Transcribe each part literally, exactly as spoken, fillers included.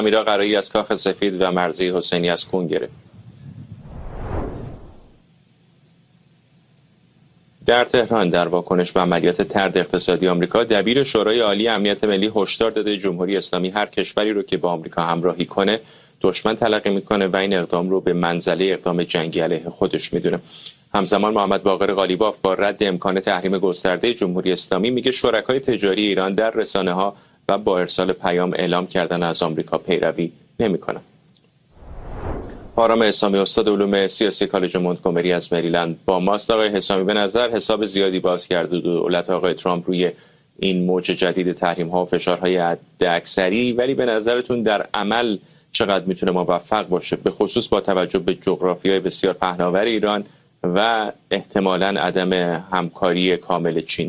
سمیرا قرایی از کاخ سفید و مرضی حسینی از کنگره. در تهران در واکنش به عملیات طرد اقتصادی آمریکا، دبیر شورای عالی امنیت ملی هشدار داده جمهوری اسلامی هر کشوری رو که با آمریکا همراهی کنه دشمن تلقی میکنه و این اقدام رو به منزله اقدام جنگی علیه خودش میدونه. همزمان محمد باقر قالیباف با رد امکان تحریم گسترده جمهوری اسلامی میگه شرکای تجاری ایران در رسانه‌ها و با ارسال پیام اعلام کردن از آمریکا پیروی نمیکنن. آرام حسامی استاد علوم سیاسی کالج مونتگومری از مریلند با ماست. آقای حسامی، به نظر حساب زیادی باز کرده دولت آقای ترامپ روی این موج جدید تحریم ها و فشارهای حداکثری، ولی به نظرتون در عمل چقدر میتونه موفق باشه، به خصوص با توجه به جغرافیای بسیار پهناور ایران و احتمالاً عدم همکاری کامل چین؟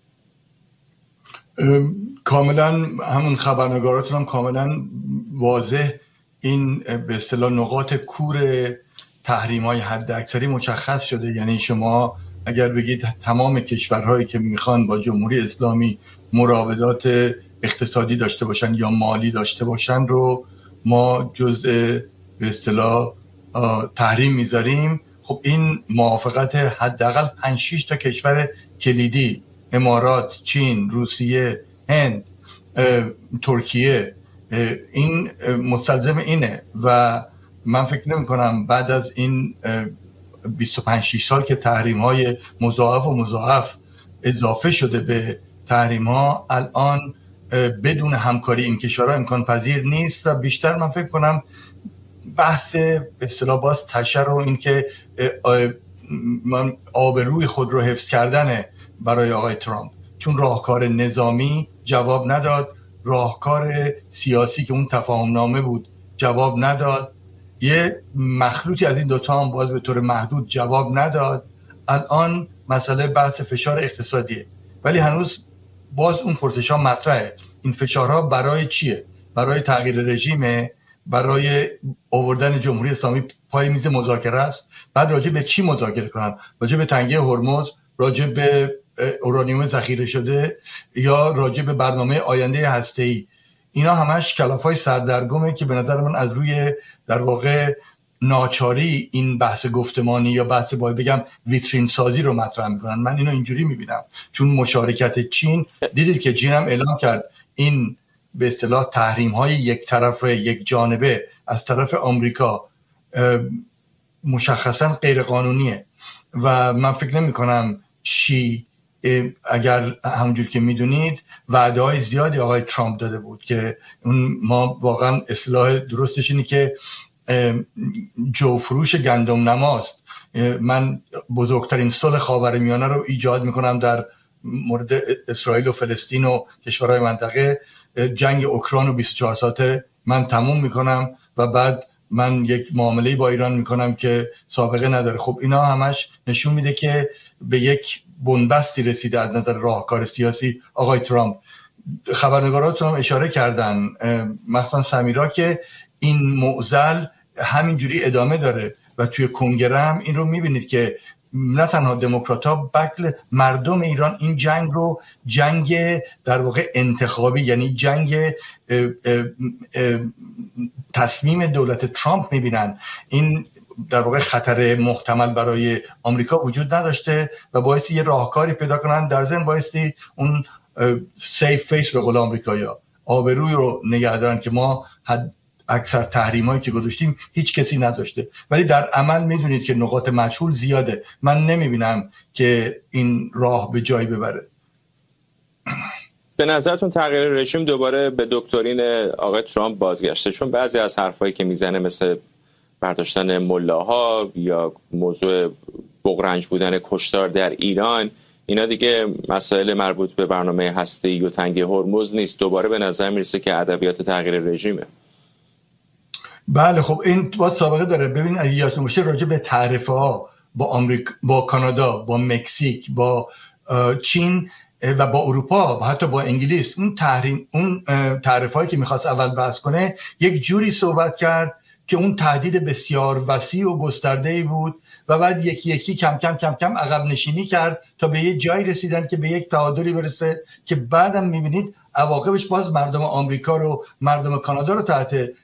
کاملا همون خبرنگاراتون هم کاملا واضح این به اصطلاح نقاط کور تحریم‌های حداکثری مشخص شده. یعنی شما اگر بگید تمام کشورهایی که میخوان با جمهوری اسلامی مراودات اقتصادی داشته باشن یا مالی داشته باشن رو ما جزء به اصطلاح تحریم میذاریم. خب این موافقت حداقل پنج شش تا کشور کلیدی، امارات، چین، روسیه، هند، ترکیه، این مستلزم اینه و من فکر نمی کنم بعد از این بیست و پنج شش سال که تحریم های مضاعف و مضاعف اضافه شده به تحریم ها، الان بدون همکاری این کشورها امکان پذیر نیست و بیشتر من فکر کنم بحث به اصطلاح باز تشر و این که آبروی خود رو حفظ کردنه برای آقای ترامپ، چون راهکار نظامی جواب نداد، راهکار سیاسی که اون تفاهم نامه بود جواب نداد، یه مخلوطی از این دوتا هم باز به طور محدود جواب نداد. الان مسئله بحث فشار اقتصادیه، ولی هنوز باز اون پرسش ها مطرحه. این فشارها برای چیه؟ برای تغییر رژیمه؟ برای آوردن جمهوری اسلامی پای میز مذاکره است؟ بعد راجع به چی مذاکره کنن؟ راجع به تنگی هرمز، راجع به اورانیوم ذخیره شده یا راجع به برنامه آینده هسته‌ای؟ اینا همش کلافای سردرگمه که به نظر من از روی در واقع ناچاری این بحث گفتمانی یا بحث باید بگم ویترین سازی رو مطرح میکنن. من اینو اینجوری میبینم، چون مشارکت چین، دیدید که چین هم اعلام کرد این به اصطلاح تحریم های یک طرفه، یک جانبه از طرف آمریکا مشخصا غیر قانونیه و من فکر نمی کنم شی اگر همونجور که میدونید وعده های زیادی آقای ترامپ داده بود که اون ما واقعا اصطلاح درستش اینه که جو فروش گندم نماست. من بزرگترین صلح خاورمیانه رو ایجاد میکنم در مورد اسرائیل و فلسطین و کشورهای منطقه، جنگ اوکراین و بیست و چهار ساعته من تموم میکنم و بعد من یک معامله با ایران میکنم که سابقه نداره. خب اینا همش نشون میده که به یک بنبستی رسیده از نظر راهکار سیاسی آقای ترامپ. خبرنگاراتون هم اشاره کردن، مثلا سمیرا، که این معضل همینجوری ادامه داره و توی کنگره هم این رو میبینید که نه تنها دموکرات‌ها بلکه مردم ایران این جنگ رو جنگ در واقع انتخابی، یعنی جنگ اه اه اه تصمیم دولت ترامپ میبینن. این در واقع خطر محتمل برای آمریکا وجود نداشته و باعثی یه راهکاری پیدا کنن، در ضمن باعثی اون سیف فیس به قول آمریکایی‌ها، آبروی رو نگه دارن که ما حد اکثر تحریمایی که گذاشتیم هیچ کسی نذاشته. ولی در عمل میدونید که نقاط مجهول زیاده. من نمیبینم که این راه به جایی ببره. به نظرتون تغییر رژیم دوباره به دکترین آقای ترامپ بازگشته؟ چون بعضی از حرفایی که میزنه مثل برداشتن ملاها یا موضوع بغرنج بودن کشتار در ایران، اینا دیگه مسائل مربوط به برنامه هسته‌ای و تنگی هرمز نیست. دوباره به نظر میرسه که ادبیات تغییر رژیمه. بله، خب این با سابقه داره. ببینید اگه یادتون باشه راجع به تعرفه ها با آمریکا، با کانادا، با مکزیک، با چین و با اروپا و حتی با انگلیس، اون تحریم اون تعرفه هایی که میخواست اول بحث کنه یک جوری صحبت کرد که اون تهدید بسیار وسیع و گسترده‌ای بود و بعد یکی یکی کم کم کم کم عقب نشینی کرد تا به یه جایی رسیدن که به یک تعادلی برسه که بعدم میبینید عواقبش باز مردم آمریکا رو، مردم کانادا رو تحت